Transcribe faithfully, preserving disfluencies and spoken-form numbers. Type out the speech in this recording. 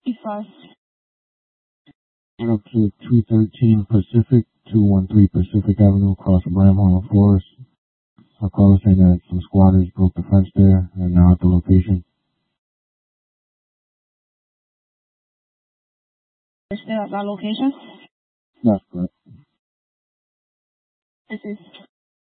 fifty-five. Get up to two thirteen Pacific, two one three Pacific Avenue across from Bramhall Forest. I'll call us saying that some squatters broke the fence there and now at the location. Is there at that location? That's correct. This is